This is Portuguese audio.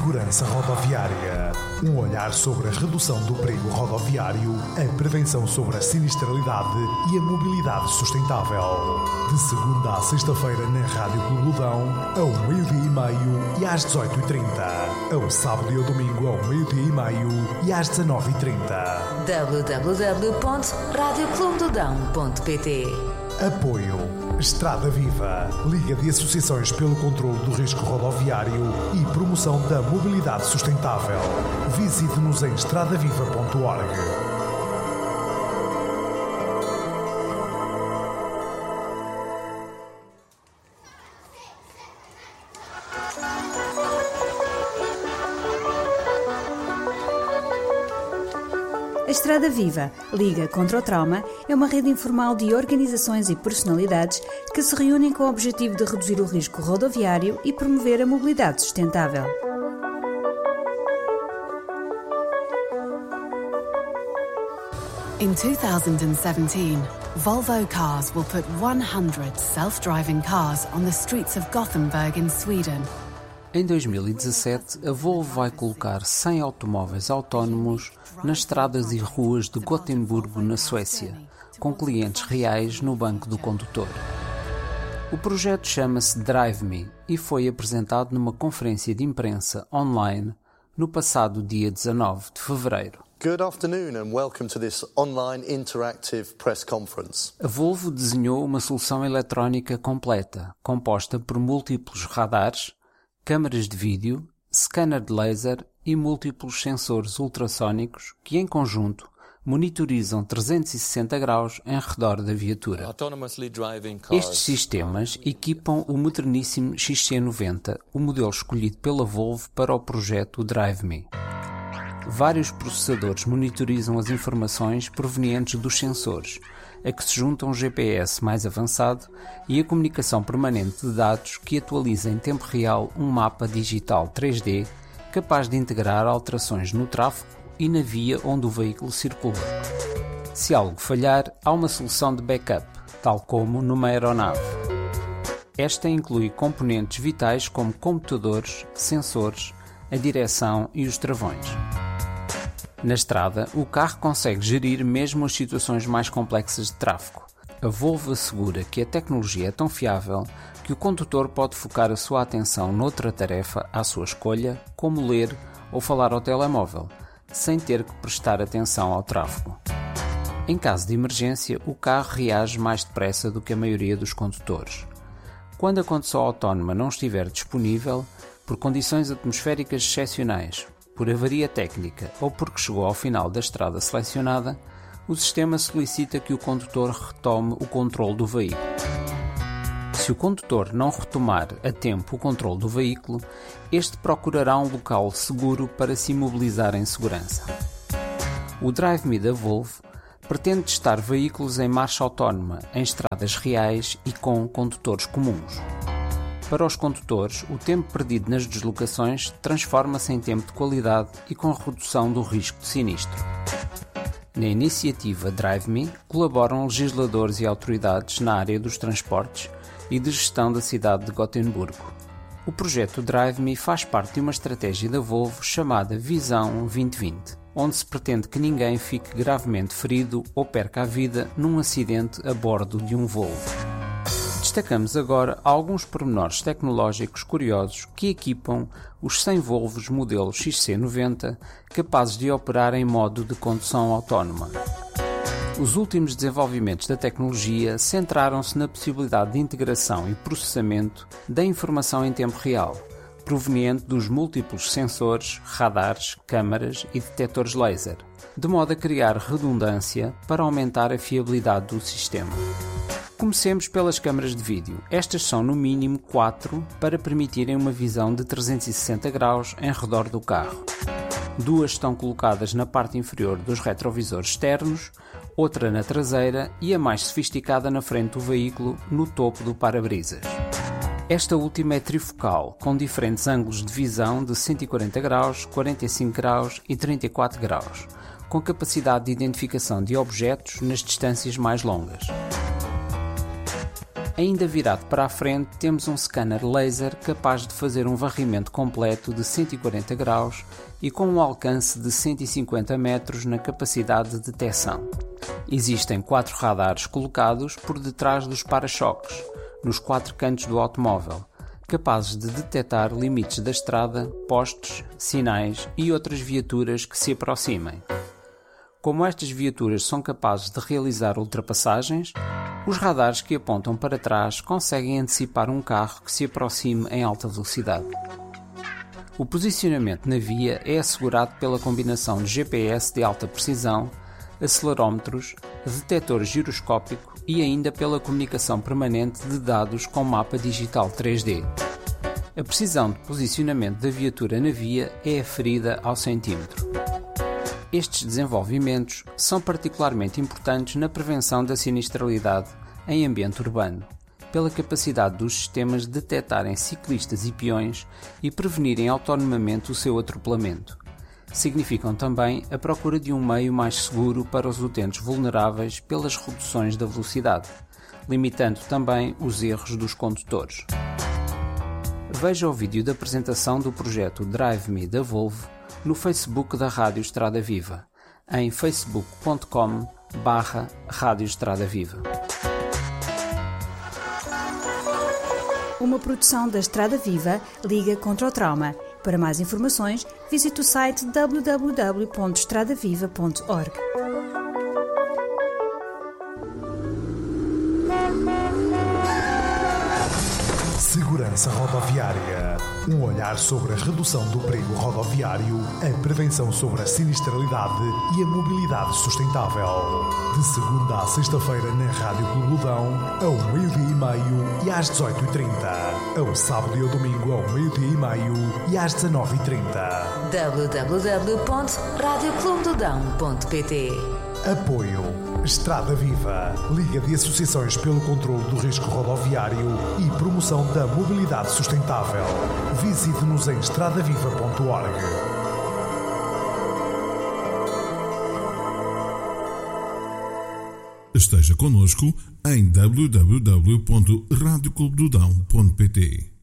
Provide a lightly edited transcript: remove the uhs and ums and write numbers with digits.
Segurança Rodoviária. Um olhar sobre a redução do perigo rodoviário, a prevenção sobre a sinistralidade e a mobilidade sustentável. De segunda à sexta-feira na Rádio Clube-Ludão, ao 12h30 e às 18h30. Ao sábado e ao domingo, ao 12h30 e às 19h30. www.radioclubeludão.pt. Apoio Estrada Viva, Liga de Associações pelo Controlo do Risco Rodoviário e Promoção da Mobilidade Sustentável. Visite-nos em estradaviva.org. A Estrada Viva, Liga contra o Trauma, é uma rede informal de organizações e personalidades que se reúnem com o objetivo de reduzir o risco rodoviário e promover a mobilidade sustentável. In 2017, Volvo Cars will put 100 self-driving cars on the streets of Gothenburg in Sweden. Em 2017, a Volvo vai colocar 100 automóveis autónomos nas estradas e ruas de Gotemburgo, na Suécia, com clientes reais no banco do condutor. O projeto chama-se Drive Me e foi apresentado numa conferência de imprensa online no passado dia 19 de fevereiro. Good afternoon and welcome to this online interactive press conference. A Volvo desenhou uma solução eletrónica completa, composta por múltiplos radares, câmaras de vídeo, scanner de laser e múltiplos sensores ultrassónicos que, em conjunto, monitorizam 360 graus em redor da viatura. Estes sistemas equipam o moderníssimo XC90, o modelo escolhido pela Volvo para o projeto Drive Me. Vários processadores monitorizam as informações provenientes dos sensores, a que se junta um GPS mais avançado e a comunicação permanente de dados que atualiza em tempo real um mapa digital 3D capaz de integrar alterações no tráfego e na via onde o veículo circula. Se algo falhar, há uma solução de backup, tal como numa aeronave. Esta inclui componentes vitais como computadores, sensores, a direção e os travões. Na estrada, o carro consegue gerir mesmo as situações mais complexas de tráfego. A Volvo assegura que a tecnologia é tão fiável que o condutor pode focar a sua atenção noutra tarefa à sua escolha, como ler ou falar ao telemóvel, sem ter que prestar atenção ao tráfego. Em caso de emergência, o carro reage mais depressa do que a maioria dos condutores. Quando a condução autónoma não estiver disponível, por condições atmosféricas excepcionais, por avaria técnica ou porque chegou ao final da estrada selecionada, o sistema solicita que o condutor retome o controle do veículo. Se o condutor não retomar a tempo o controle do veículo, este procurará um local seguro para se imobilizar em segurança. O Drive Me da Volvo pretende testar veículos em marcha autónoma, em estradas reais e com condutores comuns. Para os condutores, o tempo perdido nas deslocações transforma-se em tempo de qualidade e com redução do risco de sinistro. Na iniciativa Drive Me colaboram legisladores e autoridades na área dos transportes e de gestão da cidade de Gotemburgo. O projeto Drive Me faz parte de uma estratégia da Volvo chamada Visão 2020, onde se pretende que ninguém fique gravemente ferido ou perca a vida num acidente a bordo de um Volvo. Destacamos agora alguns pormenores tecnológicos curiosos que equipam os 100 Volvos modelo XC90 capazes de operar em modo de condução autónoma. Os últimos desenvolvimentos da tecnologia centraram-se na possibilidade de integração e processamento da informação em tempo real, proveniente dos múltiplos sensores, radares, câmaras e detectores laser, de modo a criar redundância para aumentar a fiabilidade do sistema. Comecemos pelas câmaras de vídeo. Estas são no mínimo 4 para permitirem uma visão de 360 graus em redor do carro. 2 estão colocadas na parte inferior dos retrovisores externos, outra na traseira e a mais sofisticada na frente do veículo, no topo do para-brisas. Esta última é trifocal, com diferentes ângulos de visão de 140 graus, 45 graus e 34 graus, com capacidade de identificação de objetos nas distâncias mais longas. Ainda virado para a frente, temos um scanner laser capaz de fazer um varrimento completo de 140 graus e com um alcance de 150 metros na capacidade de detecção. Existem 4 radares colocados por detrás dos para-choques, nos 4 cantos do automóvel, capazes de detectar limites da estrada, postes, sinais e outras viaturas que se aproximem. Como estas viaturas são capazes de realizar ultrapassagens, os radares que apontam para trás conseguem antecipar um carro que se aproxime em alta velocidade. O posicionamento na via é assegurado pela combinação de GPS de alta precisão, acelerómetros, detector giroscópico e ainda pela comunicação permanente de dados com mapa digital 3D. A precisão de posicionamento da viatura na via é aferida ao centímetro. Estes desenvolvimentos são particularmente importantes na prevenção da sinistralidade em ambiente urbano, pela capacidade dos sistemas de detectarem ciclistas e peões e prevenirem autonomamente o seu atropelamento. Significam também a procura de um meio mais seguro para os utentes vulneráveis pelas reduções da velocidade, limitando também os erros dos condutores. Veja o vídeo da apresentação do projeto Drive Me da Volvo no Facebook da Rádio Estrada Viva, em facebook.com/Rádio Estrada Viva. Uma produção da Estrada Viva, Liga contra o Trauma. Para mais informações, visite o site www.estradaviva.org. Segurança Rodoviária. Um olhar sobre a redução do perigo rodoviário, a prevenção sobre a sinistralidade e a mobilidade sustentável. De segunda à sexta-feira na Rádio Clubudão, ao 12h30 e às 18h30. Ao sábado e ao domingo, ao 12h30 e às 19h30. www.radioclubedodão.pt. Apoio Estrada Viva, Liga de Associações pelo Controlo do Risco Rodoviário e Promoção da Mobilidade Sustentável. Visite-nos em estradaviva.org. Esteja connosco em www.radioclubedodão.pt.